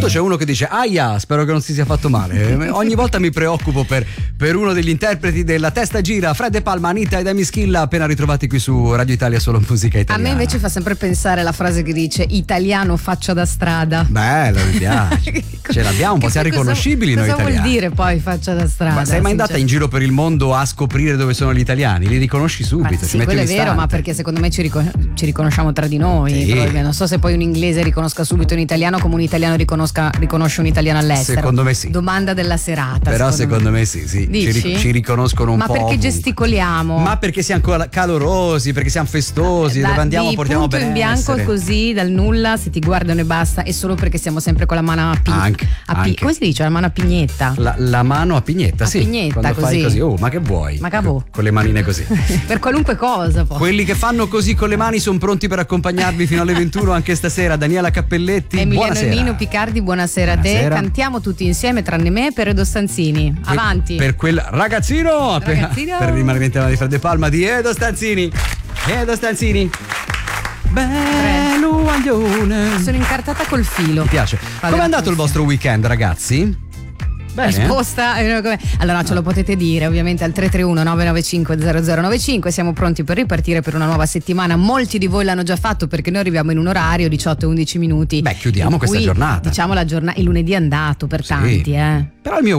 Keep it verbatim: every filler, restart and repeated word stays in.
Sotto c'è uno che dice aia, spero che non si sia fatto male. Ogni volta mi preoccupo per, per uno degli interpreti della Testa Gira, Fred De Palma, Anita ed Amy Schilla, appena ritrovati qui su Radio Italia Solo Musica Italiana. A me invece fa sempre pensare la frase che dice italiano faccia da strada. Bello, mi piace. Ce l'abbiamo, un po' siamo riconoscibili cosa, noi cosa italiani. Cosa vuol dire poi faccia da strada? Ma sei mai andata in giro per il mondo a scoprire dove sono gli italiani? Li riconosci subito. Ma sì, quello è vero, ma perché secondo me ci, ricon- ci riconosciamo tra di noi. Sì. Non so se poi un inglese riconosca subito un italiano come un italiano riconosca, riconosce un italiano all'estero. Secondo me sì. Domanda della serata. Però secondo, secondo me, me sì, sì. Dici? Ci, ci riconoscono un ma po'. Ma perché ovunque. gesticoliamo? Ma perché siamo calorosi, perché siamo festosi, da, dove andiamo di portiamo punto in bianco così dal nulla, se ti guardano e basta, e solo perché siamo sempre con la mano a pignetta. Anche, a pi- anche. Come si dice? La mano a pignetta. La, la mano a pignetta, a sì. Pignetta, quando così. fai così. Oh, ma che vuoi? Ma cavò. Con le manine così. Per qualunque cosa poi. Quelli che fanno così con le mani sono pronti per accompagnarvi fino alle ventuno anche stasera. Daniela Cappelletti, Emiliano buonasera. Nino Picardi, buonasera, buonasera a te. Cantiamo tutti insieme tranne me per Edo Stanzini. Avanti. Per, per quel ragazzino, ragazzino. Per, per rimanere in tema di Fred De Palma di Edo Stanzini. Edo Stanzini. Bello aglione. Sono incartata col filo. Mi piace. Come è andato il vostro weekend, ragazzi? Bene. Risposta, allora no, ce lo potete dire ovviamente al tre tre uno nove nove cinque zero zero nove cinque. Siamo pronti per ripartire per una nuova settimana. Molti di voi l'hanno già fatto perché noi arriviamo in un orario diciotto e undici minuti. Beh, chiudiamo questa cui, giornata. Diciamo la giornata, il lunedì è andato per sì. tanti, eh. Però il mio